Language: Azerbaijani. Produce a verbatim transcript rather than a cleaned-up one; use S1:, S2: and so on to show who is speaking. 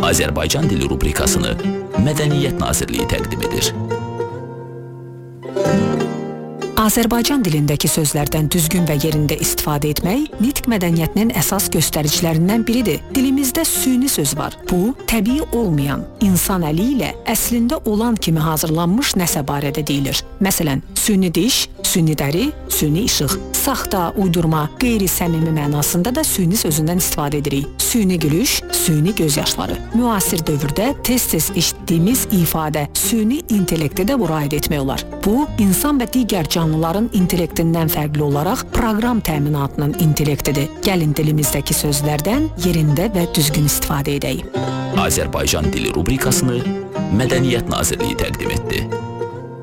S1: Azərbaycan dili rubrikasını Mədəniyyət Nazirliyi təqdim edir.
S2: Azərbaycan dilindəki sözlərdən düzgün və yerində istifadə etmək nitq mədəniyyətinin əsas göstəricilərindən biridir. Dilimizdə süni söz var. Bu, təbii olmayan, insan əli ilə əslində olan kimi hazırlanmış nəsə barədə deyilir. Məsələn, süni diş, süni dəri, süni işıq. Saxta, uydurma, qeyri-səmimi mənasında da süni sözündən istifadə edirik. Süni gülüş, süni göz yaşları. Müasir dövrdə tez-tez eşitdiyimiz ifadə süni intellektə də müraciət etmək olar. Bu, insan və digər canlıların intellektindən fərqli olaraq proqram təminatının intellektidir. Gəlin dilimizdəki sözlərdən yerində və düzgün istifadə edək.
S1: Azərbaycan dili rubrikasını Mədəniyyət Nazirliyi təqdim etdi.